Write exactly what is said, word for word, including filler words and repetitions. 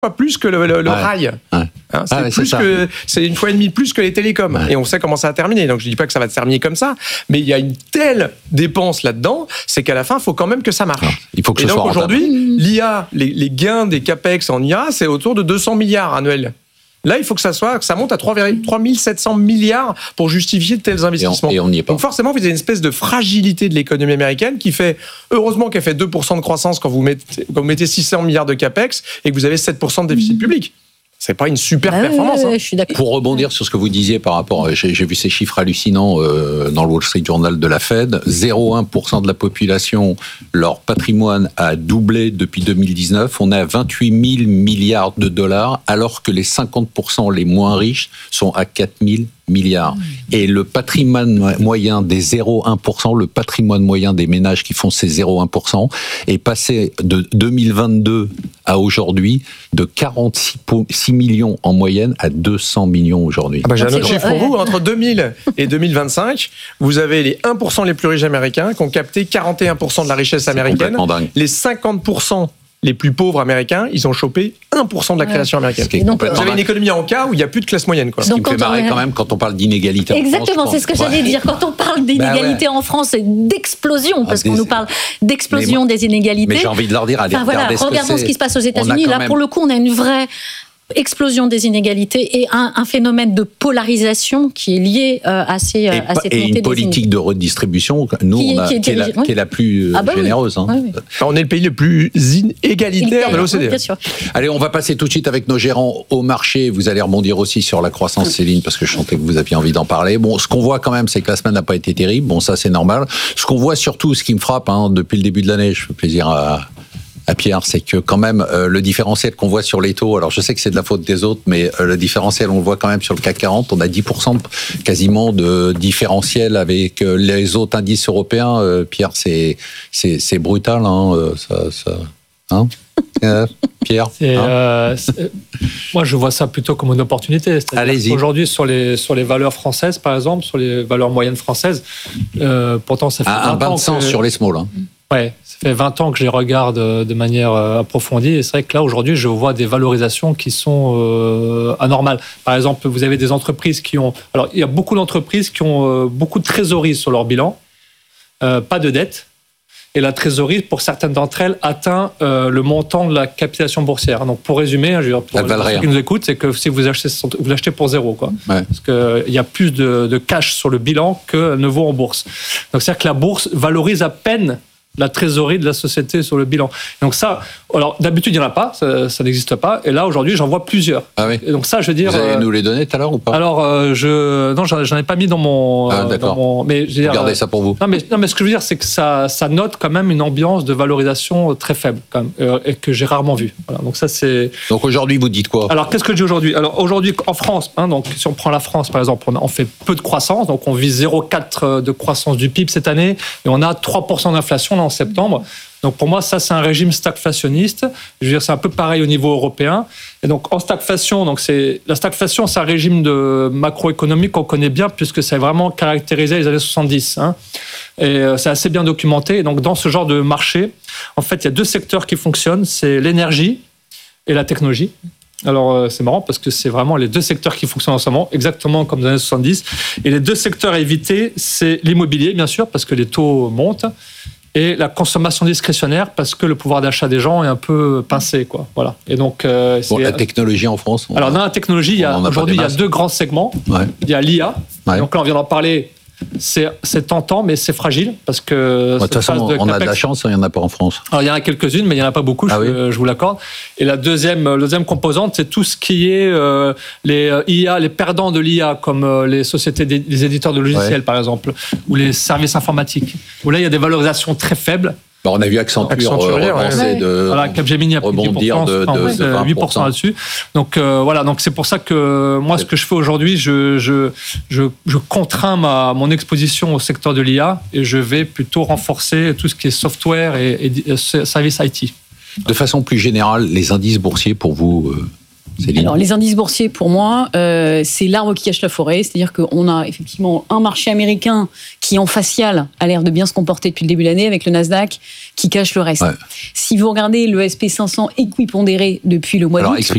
fois plus que le, le, le ouais. rail. Ouais. Hein, c'est, ah, ouais, plus c'est, que, c'est une fois et demie plus que les télécoms. Ouais. Et on sait comment ça va terminer. Donc je dis pas que ça va se terminer comme ça, mais il y a une telle dépense là-dedans, c'est qu'à la fin, il faut quand même que ça marche. Alors, il faut que et ce donc soit aujourd'hui, l'I A, les, les gains des capex en I A, c'est autour de deux cents milliards annuels. Là, il faut que ça soit, que ça monte à trois mille sept cents milliards pour justifier de tels investissements. Et on, et on n'y est pas. Donc forcément, vous avez une espèce de fragilité de l'économie américaine qui fait, heureusement qu'elle fait deux pour cent de croissance quand vous mettez, quand vous mettez six cents milliards de capex et que vous avez sept pour cent de déficit public. C'est pas une super bah performance. Ouais, ouais, hein. je suis d'accord. Pour rebondir sur ce que vous disiez par rapport, j'ai, j'ai vu ces chiffres hallucinants euh, dans le Wall Street Journal de la Fed. zéro virgule un pour cent de la population, leur patrimoine a doublé depuis deux mille dix-neuf. On est à vingt-huit mille milliards de dollars, alors que les cinquante pour cent les moins riches sont à quatre mille milliards. Et le patrimoine moyen des zéro virgule un pour cent, le patrimoine moyen des ménages qui font ces zéro virgule un pour cent, est passé de deux mille vingt-deux à aujourd'hui de quarante-six millions en moyenne à deux cents millions aujourd'hui. Ah bah j'ai un autre C'est chiffre pour vous. Entre deux mille et deux mille vingt-cinq, vous avez les un pour cent les plus riches américains qui ont capté quarante et un pour cent de la richesse américaine. Les cinquante pour cent les plus pauvres américains, ils ont chopé un pour cent de la création ouais. américaine. Ce qui est donc, Vous complètement avez une économie en cas où il n'y a plus de classe moyenne. Quoi. Ce qui Donc, me fait quand marrer on- quand même quand on parle d'inégalité. Exactement, en France, c'est ce que j'allais ouais. dire. Quand on parle d'inégalité Bah ouais. en France, et d'explosion, parce Ah, qu'on des- nous parle d'explosion mais, des inégalités. Mais j'ai envie de leur dire, allez, Enfin, voilà, regardez ce que regardons c'est. ce qui se passe aux On a États-Unis. quand Là, même- pour le coup, on a une vraie explosion des inégalités et un, un phénomène de polarisation qui est lié euh, à, ces, Et, à cette et montée une des politique de redistribution, nous, Qui est- on a, qui est qui, est la, dirigée, ouais. qui est la plus Ah bah oui. généreuse. Hein. Oui, oui. On est le pays le plus inégalitaire de l'O C D E. Bien sûr. Allez, on va passer tout de suite avec nos gérants au marché. Vous allez rebondir aussi sur la croissance, Céline, parce que je sentais que vous aviez envie d'en parler. Bon, ce qu'on voit quand même, c'est que la semaine n'a pas été terrible. Bon, ça, c'est normal. Ce qu'on voit surtout, ce qui me frappe hein, depuis le début de l'année, je fais plaisir à... à Pierre, c'est que quand même euh, le différentiel qu'on voit sur les taux, alors je sais que c'est de la faute des autres, mais euh, le différentiel on le voit quand même sur le C A C quarante, on a dix pour cent quasiment de différentiel avec euh, les autres indices européens. Euh, Pierre, c'est c'est c'est brutal, hein, euh, ça, ça, hein euh, Pierre. C'est, hein euh, c'est, moi, je vois ça plutôt comme une opportunité. C'est-à-dire Allez-y. Aujourd'hui, sur les sur les valeurs françaises, par exemple, sur les valeurs moyennes françaises, euh, pourtant ça fait un, un bain ans de sang que, sur les small. Hein. Ouais, ça fait vingt ans que je les regarde de manière approfondie et c'est vrai que là, aujourd'hui, je vois des valorisations qui sont euh, anormales. Par exemple, vous avez des entreprises qui ont... Alors, il y a beaucoup d'entreprises qui ont euh, beaucoup de trésorerie sur leur bilan, euh, pas de dette, et la trésorerie, pour certaines d'entre elles, atteint euh, le montant de la capitalisation boursière. Donc, pour résumer, je veux dire, pour Elles valent ceux rien. qui nous écoutent, c'est que si vous achetez, vous l'achetez pour zéro, quoi. Ouais. Parce qu'il y a plus de, de cash sur le bilan que ne vaut en bourse. Donc, c'est-à-dire que la bourse valorise à peine la trésorerie de la société sur le bilan. Donc ça, alors d'habitude il n'y en a pas, ça, ça n'existe pas, et là aujourd'hui j'en vois plusieurs. Ah oui. Et donc ça, je veux dire. Vous allez euh, nous les donner tout à l'heure ou pas? Alors euh, je, non, j'en, j'en ai pas mis dans mon. Ah, euh, d'accord. dans mon- mais je veux dire, Regardez euh, ça pour vous. Non mais, non, mais ce que je veux dire, c'est que ça, ça note quand même une ambiance de valorisation très faible, quand même, euh, et que j'ai rarement vu. Voilà, donc ça c'est. Donc aujourd'hui, vous dites quoi? Alors, qu'est-ce que je dis aujourd'hui? Alors, aujourd'hui, en France, hein, donc, si on prend la France, par exemple, on, a, on fait peu de croissance. Donc, on vise zéro virgule quatre de croissance du P I B cette année. Et on a trois pour cent d'inflation, là, en septembre. Donc, pour moi, ça, c'est un régime stagflationniste. Je veux dire, c'est un peu pareil au niveau européen. Et donc, en stagflation, donc, c'est, la stagflation, c'est un régime de macroéconomique qu'on connaît bien, puisque ça a vraiment caractérisé les années soixante-dix. Hein. Et euh, c'est assez bien documenté. Et donc, dans ce genre de marché, en fait, il y a deux secteurs qui fonctionnent. C'est l'énergie et la technologie. Alors, euh, c'est marrant parce que c'est vraiment les deux secteurs qui fonctionnent en ce moment, exactement comme dans les années soixante-dix. Et les deux secteurs à éviter, c'est l'immobilier, bien sûr, parce que les taux montent, et la consommation discrétionnaire, parce que le pouvoir d'achat des gens est un peu pincé, quoi. Voilà. Et donc, euh, Bon, c'est... la technologie en France. on- Alors, dans la technologie, il y a, on en a pas aujourd'hui, des il y a masses. deux grands segments. Ouais. Il y a l'I A. Ouais. Donc là, on vient d'en parler. C'est, c'est tentant, mais c'est fragile, parce que... De toute cette façon, phase on a de capex- la chance, il n'y en a pas en France. Alors, il y en a quelques-unes, mais il n'y en a pas beaucoup, Ah je, oui. je vous l'accorde. Et la deuxième, la deuxième composante, c'est tout ce qui est euh, les euh, I A, les perdants de l'I A, comme euh, les sociétés, des, les éditeurs de logiciels, Ouais. par exemple, ou les services informatiques, où là, il y a des valorisations très faibles. Bah, on a vu Accenture, Accenture, euh, ouais. relancer Ouais. de... Voilà, Capgemini a pris rebondir dix pour cent, de- enfin, de- ouais, de c'est vingt huit pour cent pour cent là-dessus. Donc euh, voilà, donc c'est pour ça que moi, ce que je fais aujourd'hui, je, je, je, je contrains ma, mon exposition au secteur de l'I A et je vais plutôt renforcer tout ce qui est software et, et, et services I T. De façon plus générale, les indices boursiers pour vous, euh, Alors, les indices boursiers, pour moi, euh, c'est l'arbre qui cache la forêt. C'est-à-dire qu'on a effectivement un marché américain qui, en facial, a l'air de bien se comporter depuis le début de l'année, avec le Nasdaq qui cache le reste. Ouais. Si vous regardez le S and P cinq cents équipondéré depuis le mois d'août,